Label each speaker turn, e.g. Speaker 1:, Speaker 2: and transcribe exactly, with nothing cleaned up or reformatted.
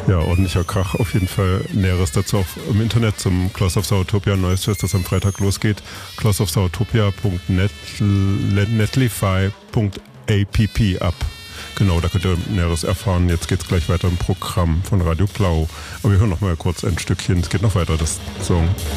Speaker 1: Ja, ordentlicher Krach auf jeden Fall. Näheres dazu auch im Internet zum Claws of Sourtopia neues Fest, das am Freitag losgeht. claws of sourtopia punkt net, netlify punkt app ab. Genau, da könnt ihr Näheres erfahren. Jetzt geht's gleich weiter im Programm von Radio Blau. Aber wir hören noch mal kurz ein Stückchen. Es geht noch weiter, das Song.